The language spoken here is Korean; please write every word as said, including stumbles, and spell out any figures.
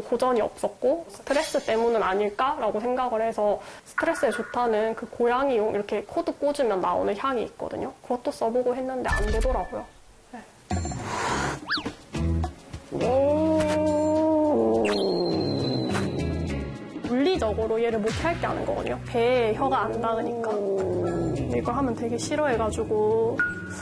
고전이 없었고 스트레스 때문은 아닐까라고 생각을 해서 스트레스에 좋다는 그 고양이용 이렇게 코드 꽂으면 나오는 향이 있거든요. 그것도 써보고 했는데 안 되더라고요. 네. 물리적으로 얘를 못 핥게 하는 거거든요. 배에 혀가 안 닿으니까. 이걸 하면 되게 싫어해가지고